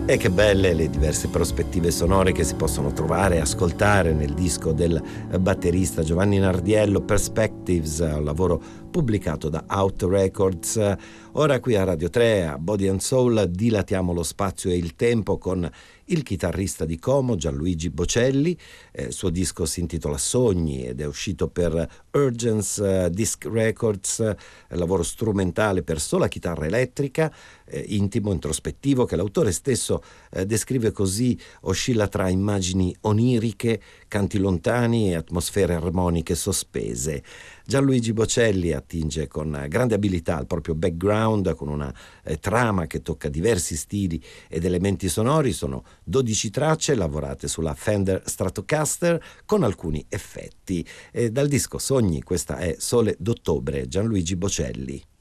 E che belle le diverse prospettive sonore che si possono trovare e ascoltare nel disco del batterista Giovanni Nardiello, Perspectives, un lavoro pubblicato da Out Records. Ora qui a Radio 3, a Body and Soul, dilatiamo lo spazio e il tempo con il chitarrista di Como, Gianluigi Bocelli. Il suo disco si intitola Sogni ed è uscito per Urgence Disc Records, lavoro strumentale per sola chitarra elettrica, intimo, introspettivo, che l'autore stesso descrive così: oscilla tra immagini oniriche, canti lontani e atmosfere armoniche sospese. Gianluigi Bocelli attinge con grande abilità al proprio background, con una trama che tocca diversi stili ed elementi sonori. Sono 12 tracce lavorate sulla Fender Stratocaster con alcuni effetti. Dal disco Sogni, questa è Sole d'ottobre, Gianluigi Bocelli.